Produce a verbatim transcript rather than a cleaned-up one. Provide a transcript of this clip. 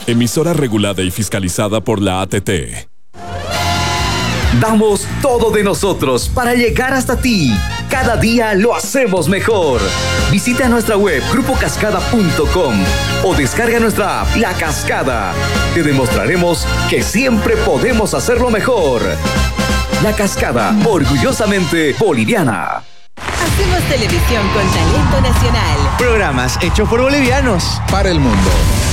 Emisora regulada y fiscalizada por la A T T. Damos todo de nosotros para llegar hasta ti. Cada día lo hacemos mejor. Visita nuestra web grupo cascada punto com o descarga nuestra app La Cascada. Te demostraremos que siempre podemos hacerlo mejor. La Cascada, orgullosamente boliviana. Hacemos televisión con talento nacional. Programas hechos por bolivianos para el mundo.